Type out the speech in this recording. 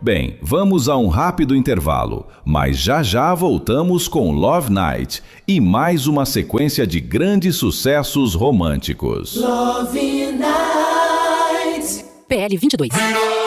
Bem, vamos a um rápido intervalo, mas já já voltamos com Love Night e mais uma sequência de grandes sucessos românticos. Love Night. PL 22.